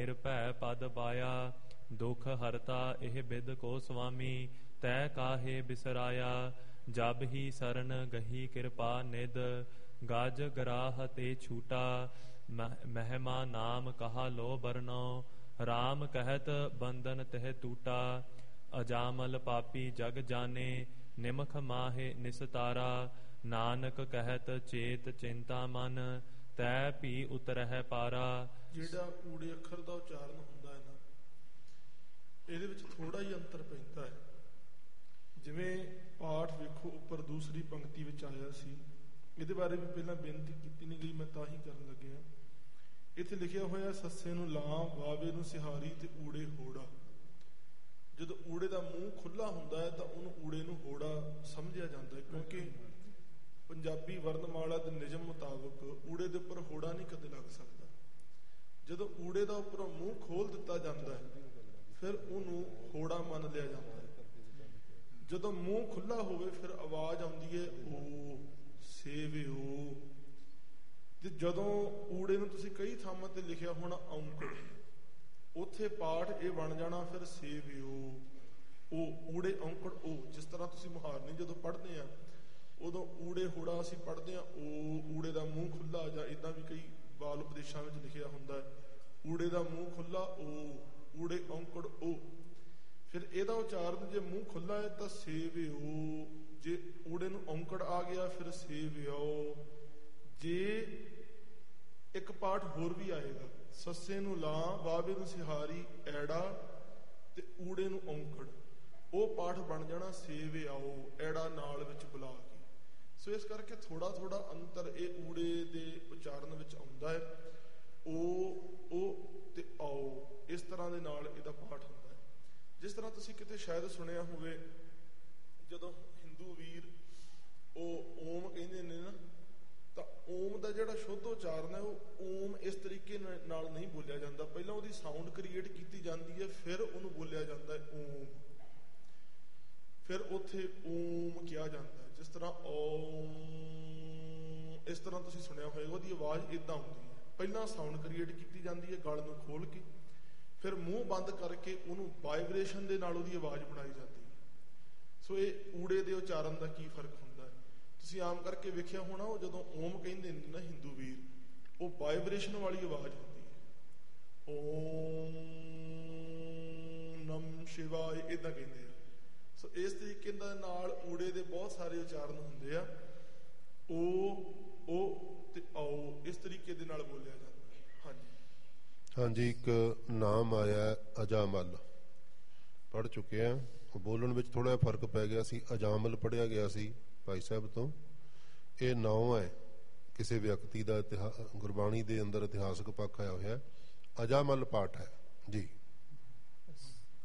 ਨਿਰਭੈ ਪਦ ਪਾਇਆ ਦੁਖ ਹਰਤਾ ਇਹ ਬਿਦ ਕੋ ਸੁਆਮੀ ਤੈ ਕਾਹੇ ਬਿਸਰਾਇਆ ਜਬ ਹੀ ਸਰਨ ਗਹੀ ਕਿਰਪਾ ਨਿਦ ਗਜ ਗਰਾਹ ਤੇ ਛੂਟਾ ਮਹਿਮਾ ਨਾਮ ਕਹਾ ਲੋ ਬਰਨੋ ਰਾਮ ਕਹਿਤ ਬੰਧਨ ਤਹਿ ਟੂਟਾ ਅਜਾਮਲ ਪਾਪੀ ਜਗ ਜਾਣੇ ਨਿਮਖ ਮਾਹੇ ਨਿਸਤਾਰਾ ਨਾਨਕ ਕਹਿਤ ਚੇਤ ਚਿੰਤਾ ਮਨ ਤੈ ਭੀ ਉਤਰਹਿ ਪਾਰਾ। ਜਿਹੜਾ ਊੜੇ ਅੱਖਰ ਦਾ ਉਚਾਰਨ ਹੁੰਦਾ ਹੈ ਨਾ, ਇਹਦੇ ਵਿੱਚ ਥੋੜਾ ਹੀ ਅੰਤਰ ਪੈਂਦਾ ਹੈ। ਜਿਵੇਂ ਪਾਠ ਵੇਖੋ ਉੱਪਰ ਦੂਸਰੀ ਪੰਕਤੀ ਵਿੱਚ ਆਇਆ ਸੀ, ਇਹਦੇ ਬਾਰੇ ਵੀ ਪਹਿਲਾਂ ਬੇਨਤੀ ਕੀਤੀ ਨਹੀਂ ਗਈ, ਮੈਂ ਤਾਂ ਹੀ ਕਰਨ ਲੱਗਿਆ। ਇੱਥੇ ਲਿਖਿਆ ਹੋਇਆ ਸੱਸੇ ਨੂੰ ਲਾਂ ਵਾਵੇ ਨੂੰ ਸਿਹਾਰੀ ਤੇ ਊੜੇ ਹੋੜਾ। ਜਦੋਂ ਊੜੇ ਦਾ ਮੂੰਹ ਖੁੱਲਾ ਹੁੰਦਾ ਹੈ ਤਾਂ ਉਹਨੂੰ ਊੜੇ ਨੂੰ ਹੋੜਾ ਸਮਝਿਆ ਜਾਂਦਾ ਹੈ, ਕਿਉਂਕਿ ਪੰਜਾਬੀ ਵਰਨਮਾਲਾ ਦੇ ਨਿਯਮ ਮੁਤਾਬਕ ਊੜੇ ਦੇ ਉੱਪਰ ਹੋੜਾ ਨਹੀਂ ਕਦੇ ਲੱਗ ਸਕਦਾ। ਜਦੋਂ ਊੜੇ ਦਾ ਉੱਪਰੋਂ ਮੂੰਹ ਖੋਲ ਦਿੱਤਾ ਜਾਂਦਾ ਹੈ ਫਿਰ ਉਹਨੂੰ ਹੋੜਾ ਮੰਨ ਲਿਆ ਜਾਂਦਾ ਹੈ। ਜਦੋਂ ਮੂੰਹ ਖੁੱਲਾ ਹੋਵੇ ਫਿਰ ਆਵਾਜ਼ ਆਉਂਦੀ ਹੈ ਓ ਸੇਵਿਓ। ਤੇ ਜਦੋਂ ਊੜੇ ਨੂੰ ਤੁਸੀਂ ਕਈ ਥਾਵਾਂ ਤੇ ਲਿਖਿਆ ਹੋਣਾ ਔਂਕੜ, ਉੱਥੇ ਪਾਠ ਇਹ ਬਣ ਜਾਣਾ ਫਿਰ ਸੇਵਿਓ ਉਹ ਊੜੇ ਔਂਕੜ ਓ। ਜਿਸ ਤਰ੍ਹਾਂ ਤੁਸੀਂ ਮੁਹਾਰਨੀ ਜਦੋਂ ਪੜ੍ਹਦੇ ਆ ਉਦੋਂ ਊੜੇ ਹੋੜਾ ਅਸੀਂ ਪੜ੍ਹਦੇ ਹਾਂ, ਉਹ ਊੜੇ ਦਾ ਮੂੰਹ ਖੁੱਲਾ, ਜਾਂ ਇੱਦਾਂ ਵੀ ਕਈ ਬਾਲ ਉਪਦੇਸ਼ਾਂ ਵਿੱਚ ਲਿਖਿਆ ਹੁੰਦਾ ਹੈ ਊੜੇ ਦਾ ਮੂੰਹ ਖੁੱਲਾ ਉਹ ਊੜੇ ਔਂਕੜ ਉਹ। ਫਿਰ ਇਹਦਾ ਉਚਾਰਨ ਜੇ ਮੂੰਹ ਖੁੱਲਾ ਹੈ ਤਾਂ ਸੇਵਿਓ, ਜੇ ਊੜੇ ਨੂੰ ਔਂਕੜ ਆ ਗਿਆ ਫਿਰ ਸੇਵਿਓ। ਜੇ ਇੱਕ ਪਾਠ ਹੋਰ ਵੀ ਆਏਗਾ, ਸੱਸੇ ਨੂੰ ਲਾਂ ਵਾਵੇ ਨੂੰ ਸਿਹਾਰੀ ਐੜਾ ਤੇ ਊੜੇ ਨੂੰ ਔਂਕੜ, ਉਹ ਪਾਠ ਬਣ ਜਾਣਾ ਸੇਵਿਆਓ ਐੜਾ ਨਾਲ ਵਿੱਚ ਬੁਲਾ ਕੇ। ਸੋ ਇਸ ਕਰਕੇ ਥੋੜਾ ਥੋੜਾ ਅੰਤਰ ਇਹ ਊੜੇ ਦੇ ਉਚਾਰਨ ਵਿੱਚ ਆਉਂਦਾ ਹੈ। ਉਹ ਤੇ ਆਓ, ਇਸ ਤਰ੍ਹਾਂ ਦੇ ਨਾਲ ਇਹਦਾ ਪਾਠ ਹੁੰਦਾ ਹੈ। ਜਿਸ ਤਰ੍ਹਾਂ ਤੁਸੀਂ ਕਿਤੇ ਸ਼ਾਇਦ ਸੁਣਿਆ ਹੋਵੇ, ਜਦੋਂ ਹਿੰਦੂ ਵੀਰ ਉਹ ਓਮ ਕਹਿੰਦੇ ਨੇ ਨਾ, ਤਾਂ ਓਮ ਦਾ ਜਿਹੜਾ ਸ਼ੁੱਧ ਉਚਾਰਨ ਹੈ ਉਹ ਓਮ ਇਸ ਤਰੀਕੇ ਨਾਲ ਨਹੀਂ ਬੋਲਿਆ ਜਾਂਦਾ। ਪਹਿਲਾਂ ਉਹਦੀ ਸਾਊਂਡ ਕ੍ਰੀਏਟ ਕੀਤੀ ਜਾਂਦੀ ਹੈ, ਫਿਰ ਉਹਨੂੰ ਬੋਲਿਆ ਜਾਂਦਾ ਹੈ ਓਮ, ਫਿਰ ਉੱਥੇ ਓਮ ਕਿਹਾ ਜਾਂਦਾ ਹੈ। ਜਿਸ ਤਰ੍ਹਾਂ ਓਮ, ਇਸ ਤਰ੍ਹਾਂ ਤੁਸੀਂ ਸੁਣਿਆ ਹੋਏਗਾ, ਉਹਦੀ ਆਵਾਜ਼ ਇੱਦਾਂ ਹੁੰਦੀ ਹੈ। ਪਹਿਲਾਂ ਸਾਊਂਡ ਕ੍ਰੀਏਟ ਕੀਤੀ ਜਾਂਦੀ ਹੈ ਗਲ ਨੂੰ ਖੋਲ ਕੇ, ਫਿਰ ਮੂੰਹ ਬੰਦ ਕਰਕੇ ਉਹਨੂੰ ਵਾਈਬ੍ਰੇਸ਼ਨ ਦੇ ਨਾਲ ਉਹਦੀ ਆਵਾਜ਼ ਬਣਾਈ ਜਾਂਦੀ ਹੈ। ਸੋ ਇਹ ਊੜੇ ਦੇ ਉਚਾਰਨ ਦਾ ਕੀ ਫਰਕ ਹੁੰਦਾ ਹੈ ਤੁਸੀਂ ਆਮ ਕਰਕੇ ਵੇਖਿਆ ਹੋਣਾ। ਉਹ ਜਦੋਂ ਓਮ ਕਹਿੰਦੇ ਨੇ ਨਾ ਹਿੰਦੂ ਵੀਰ, ਉਹ ਵਾਈਬ੍ਰੇਸ਼ਨ ਵਾਲੀ ਆਵਾਜ਼ ਹੁੰਦੀ ਹੈ। ਓਮ ਨਮ ਸ਼ਿਵਾਏ ਇੱਦਾਂ ਕਹਿੰਦੇ ਆ। ਸੋ ਇਸ ਤਰੀਕੇ ਦੇ ਨਾਲ ਊੜੇ ਦੇ ਬਹੁਤ ਸਾਰੇ ਉਚਾਰਨ ਹੁੰਦੇ ਆ। ਉਹ ਤੇ ਆਓ ਇਸ ਤਰੀਕੇ ਦੇ ਨਾਲ ਬੋਲਿਆ ਜਾਂਦਾ। ਹਾਂਜੀ, ਇੱਕ ਨਾਮ ਆਇਆ ਅਜਾਮਲ, ਪੜ੍ਹ ਚੁੱਕੇ ਆ। ਬੋਲਣ ਵਿੱਚ ਥੋੜਾ ਜਿਹਾ ਫਰਕ ਪੈ ਗਿਆ ਸੀ, ਅਜਾਮਲ ਪੜ੍ਹਿਆ ਗਿਆ ਸੀ ਭਾਈ ਸਾਹਿਬ ਤੋਂ। ਇਹ ਨਾਮ ਹੈ ਕਿਸੇ ਵਿਅਕਤੀ ਦਾ, ਗੁਰਬਾਣੀ ਦੇ ਅੰਦਰ ਇਤਿਹਾਸਕ ਪੱਖ ਆਇਆ ਹੋਇਆ। ਅਜਾਮਲ ਪਾਠ ਹੈ ਜੀ।